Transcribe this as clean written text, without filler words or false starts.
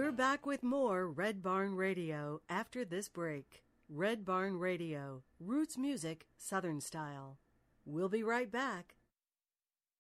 We're back with more Red Barn Radio after this break. Red Barn Radio, roots music, Southern style. We'll be right back.